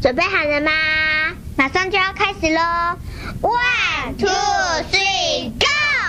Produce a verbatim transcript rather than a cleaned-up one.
准备好了吗？ 马上就要开始咯 One, two, three, go！